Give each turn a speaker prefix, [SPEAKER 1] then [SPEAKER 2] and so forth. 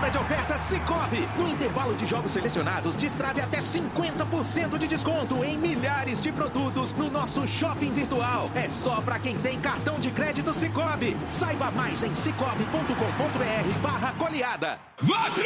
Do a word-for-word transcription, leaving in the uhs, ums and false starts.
[SPEAKER 1] goleada de ofertas Sicoob. No intervalo de jogos selecionados, destrave até cinquenta por cento de desconto em milhares de produtos no nosso shopping virtual. É só para quem tem cartão de crédito Sicoob. Saiba mais em cicobi ponto com ponto br barra goleada.